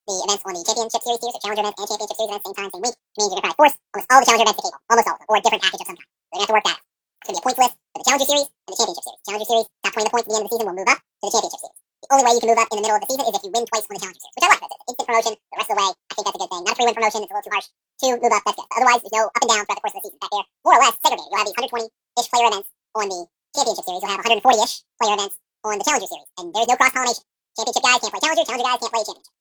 the events on the Championship Series tier, so Challenger events and Championship Series events, same time, same week, which means you're going to probably force almost all the Challenger events to cable, almost all of them, or a different package of some kind. They're going to have to work that out. It's going to be a points list for the Challenger Series and the Championship Series. Challenger Series, top 20 of the points at the end of the season will move up to the Championship Series. The only way you can move up in the middle of the season is if you win twice on the Challenger Series, which I like. That's an instant promotion the rest of the way. I think that's a good thing. Not a free win promotion, it's a little too harsh to move up, that's good. But otherwise, there's no up and down throughout the course of the season. Back there, more or less segregated. You'll have these 120-ish player events on the Championship Series. You'll have 140-ish player events on the Challenger Series. And there's no cross-pollination. Championship guys can't play Challenger, Challenger guys can't play Championship.